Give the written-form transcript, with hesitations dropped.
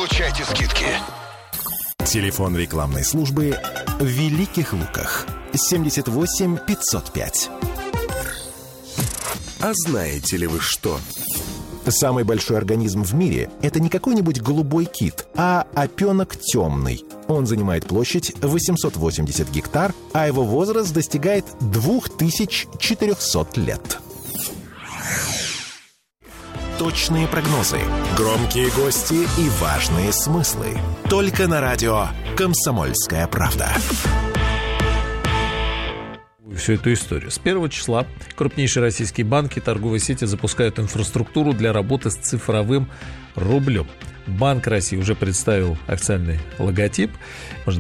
получайте скидки. Телефон рекламной службы в Великих Луках 78 505. А знаете ли вы что? Самый большой организм в мире – это не какой-нибудь голубой кит, а опенок темный. Он занимает площадь 880 гектар, а его возраст достигает 2400 лет. Точные прогнозы, громкие гости и важные смыслы. Только на радио «Комсомольская правда». Всю эту историю. С 1 числа крупнейшие российские банки и торговые сети запускают инфраструктуру для работы с цифровым рублем. Банк России уже представил официальный логотип.